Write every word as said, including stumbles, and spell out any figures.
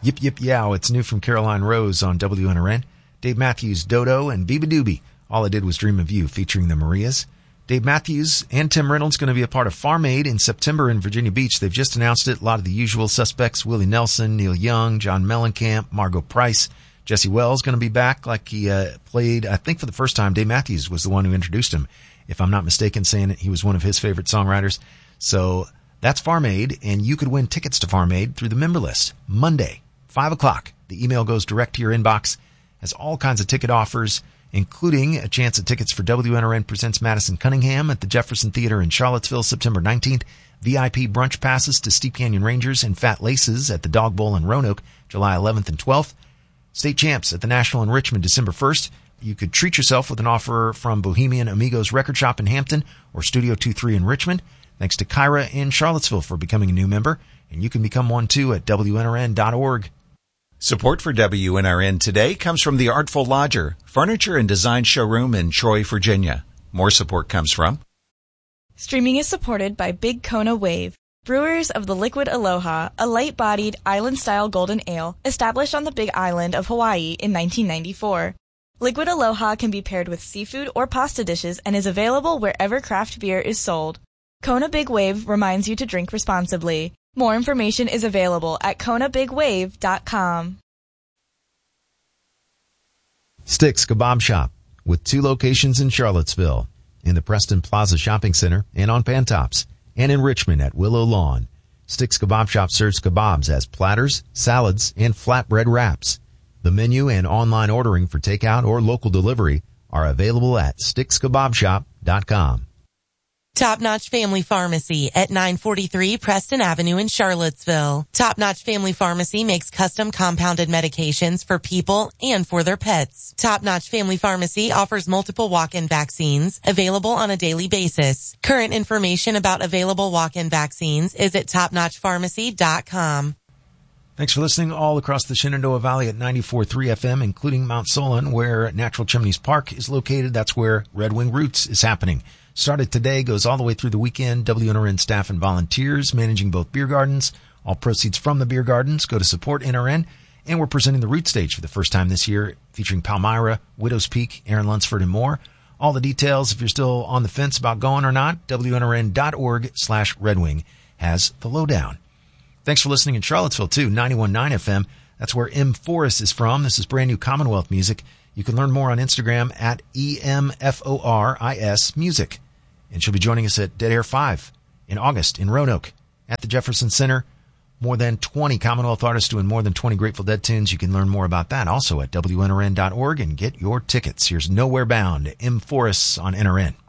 Yip Yip Yow, it's new from Caroline Rose on W N R N. Dave Matthews, Dodo, and Biba Doobie. All I Did Was Dream of You, featuring the Marias. Dave Matthews and Tim Reynolds going to be a part of Farm Aid in September in Virginia Beach. They've just announced it. A lot of the usual suspects, Willie Nelson, Neil Young, John Mellencamp, Margot Price. Jesse Wells going to be back like he uh, played, I think for the first time. Dave Matthews was the one who introduced him, if I'm not mistaken, saying that he was one of his favorite songwriters. So that's Farm Aid, and you could win tickets to Farm Aid through the member list. Monday, five o'clock. The email goes direct to your inbox. Has all kinds of ticket offers, including a chance at tickets for W N R N Presents Madison Cunningham at the Jefferson Theater in Charlottesville, September nineteenth. V I P brunch passes to Steep Canyon Rangers and Fat Laces at the Dog Bowl in Roanoke, July eleventh and twelfth. State Champs at the National in Richmond, December first. You could treat yourself with an offer from Bohemian Amigos Record Shop in Hampton or Studio twenty-three in Richmond. Thanks to Kyra in Charlottesville for becoming a new member. And you can become one too at W N R N dot org. Support for W N R N today comes from the Artful Lodger, furniture and design showroom in Troy, Virginia. More support comes from... Streaming is supported by Big Kona Wave, brewers of the Liquid Aloha, a light-bodied, island-style golden ale established on the Big Island of Hawaii in nineteen ninety-four. Liquid Aloha can be paired with seafood or pasta dishes and is available wherever craft beer is sold. Kona Big Wave reminds you to drink responsibly. More information is available at kona big wave dot com. Sticks Kebab Shop, with two locations in Charlottesville, in the Preston Plaza Shopping Center and on Pantops, and in Richmond at Willow Lawn. Sticks Kebab Shop serves kebabs as platters, salads, and flatbread wraps. The menu and online ordering for takeout or local delivery are available at sticks kebab shop dot com. Top Notch Family Pharmacy at nine forty-three Preston Avenue in Charlottesville. Top Notch Family Pharmacy makes custom compounded medications for people and for their pets. Top Notch Family Pharmacy offers multiple walk-in vaccines available on a daily basis. Current information about available walk-in vaccines is at top notch pharmacy dot com. Thanks for listening all across the Shenandoah Valley at ninety-four point three F M, including Mount Solon, where Natural Chimneys Park is located. That's where Red Wing Roots is happening. Started today, goes all the way through the weekend. W N R N staff and volunteers managing both beer gardens. All proceeds from the beer gardens go to support N R N. And we're presenting the Root Stage for the first time this year, featuring Palmyra, Widow's Peak, Aaron Lunsford, and more. All the details, if you're still on the fence about going or not, W N R N dot org slash Red Wing has the lowdown. Thanks for listening in Charlottesville, too, ninety-one point nine F M. That's where M. Forrest is from. This is brand new Commonwealth music. You can learn more on Instagram at E M F O R I S Music. And she'll be joining us at Dead Air five in August in Roanoke at the Jefferson Center. More than twenty Commonwealth artists doing more than twenty Grateful Dead tunes. You can learn more about that also at W N R N dot org and get your tickets. Here's Nowhere Bound, M. Forrest on N R N.